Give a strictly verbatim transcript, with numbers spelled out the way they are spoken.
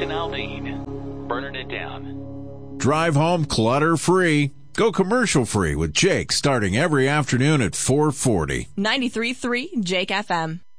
in Aldine. Burning it down. Drive home clutter-free. Go commercial-free with Jake starting every afternoon at four forty. ninety-three point three Jake F M.